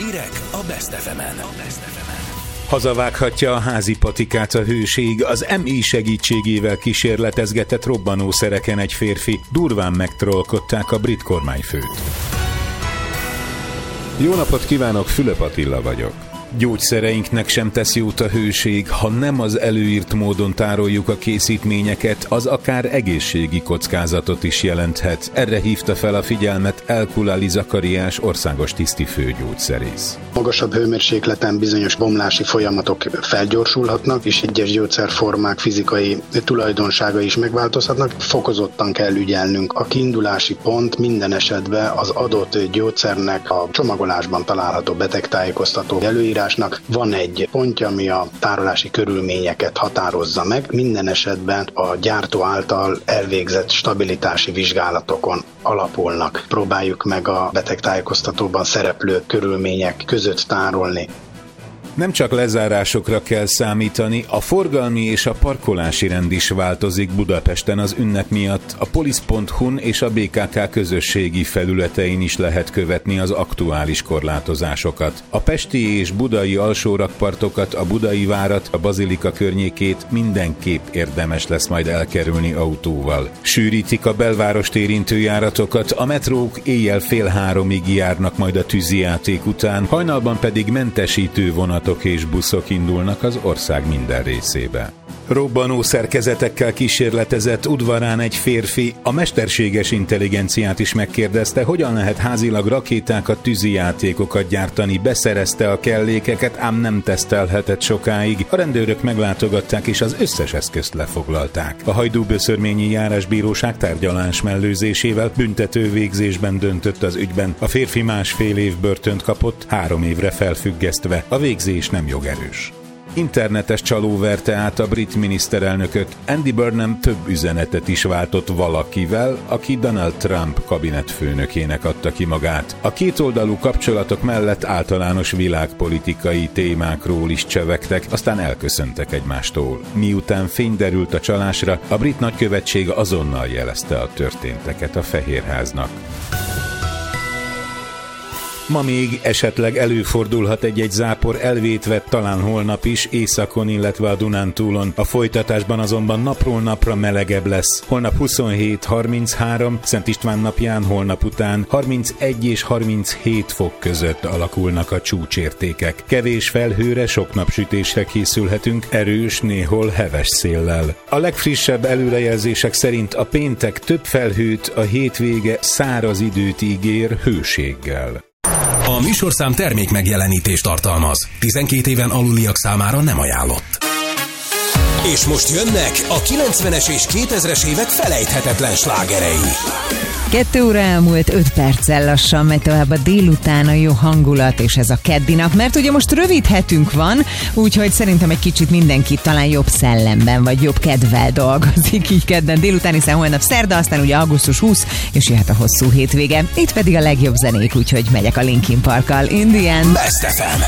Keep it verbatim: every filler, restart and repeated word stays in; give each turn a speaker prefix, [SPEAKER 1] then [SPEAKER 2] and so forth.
[SPEAKER 1] Hírek a Best ef emen.
[SPEAKER 2] Hazavághatja a házi patikát a hőség, az em i segítségével kísérletezgetett robbanószereken egy férfi, durván megtrollkodták a brit kormányfőt. Jó napot kívánok, Fülöp Attila vagyok. Gyógyszereinknek sem tesz jót a hőség, ha nem az előírt módon tároljuk a készítményeket, az akár egészségi kockázatot is jelenthet. Erre hívta fel a figyelmet Elkulali Zakariás országos tisztifőgyógyszerész.
[SPEAKER 3] Magasabb hőmérsékleten bizonyos bomlási folyamatok felgyorsulhatnak, és egyes gyógyszerformák fizikai tulajdonságai is megváltozhatnak. Fokozottan kell ügyelnünk. A kiindulási pont minden esetben az adott gyógyszernek a csomagolásban található betegtájékoztató előírás. Van egy pontja, ami a tárolási körülményeket határozza meg. Minden esetben a gyártó által elvégzett stabilitási vizsgálatokon alapulnak. Próbáljuk meg a betegtájékoztatóban szereplő körülmények között tárolni.
[SPEAKER 2] Nem csak lezárásokra kell számítani, a forgalmi és a parkolási rend is változik Budapesten az ünnep miatt. A polisz pont hu-n és a bé ká ká közösségi felületein is lehet követni az aktuális korlátozásokat. A pesti és budai alsórakpartokat, a Budai várat, a Bazilika környékét mindenképp érdemes lesz majd elkerülni autóval. Sűrítik a belvárost érintő járatokat, a metrók éjjel fél háromig járnak majd a tűzijáték után, hajnalban pedig mentesítő vonatok és buszok indulnak az ország minden részébe. Robbanó szerkezetekkel kísérletezett udvarán egy férfi a mesterséges intelligenciát is megkérdezte, hogyan lehet házilag rakétákat, tűzijátékokat gyártani, beszerezte a kellékeket, ám nem tesztelhetett sokáig. A rendőrök meglátogatták és az összes eszközt lefoglalták. A Hajdúböszörményi Járásbíróság tárgyalás mellőzésével büntető végzésben döntött az ügyben. A férfi másfél év börtönt kapott, három évre felfüggesztve. A végzés nem jogerős. Internetes csaló verte át a brit miniszterelnököt. Andy Burnham több üzenetet is váltott valakivel, aki Donald Trump kabinetfőnökének adta ki magát. A kétoldalú kapcsolatok mellett általános világpolitikai témákról is csevegtek, aztán elköszöntek egymástól. Miután fény derült a csalásra, a brit nagykövetség azonnal jelezte a történteket a Fehérháznak. Ma még esetleg előfordulhat egy-egy zápor, elvétve talán holnap is északon, illetve a Dunántúlon. A folytatásban azonban napról napra melegebb lesz. Holnap huszonhét harminchárom, Szent István napján holnap után harmincegy és harminchét fok között alakulnak a csúcsértékek. Kevés felhőre, sok napsütésre készülhetünk, erős, néhol heves széllel. A legfrissebb előrejelzések szerint a péntek több felhőt, a hétvége száraz időt ígér hőséggel.
[SPEAKER 1] A műsorszám termék megjelenítést tartalmaz. tizenkét éven aluliak számára nem ajánlott. És most jönnek a kilencvenes és kétezres évek felejthetetlen slágerei.
[SPEAKER 4] Kettő óra elmúlt, öt perccel lassan megy tovább a délután a jó hangulat, és ez a keddi nap, mert ugye most rövid hetünk van, úgyhogy szerintem egy kicsit mindenki talán jobb szellemben, vagy jobb kedvel dolgozik így kedden délután, hiszen holnap szerda, aztán ugye augusztus huszadika, és jöhet a hosszú hétvége. Itt pedig a legjobb zenék, úgyhogy megyek a Linkin Parkkal. In the end.
[SPEAKER 1] Best ef em.